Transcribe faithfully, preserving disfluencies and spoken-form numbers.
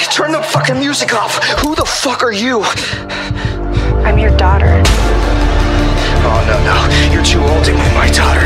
turn the fucking music off. Who the fuck are you? I'm your daughter. Oh, no, no. You're too old to be my daughter.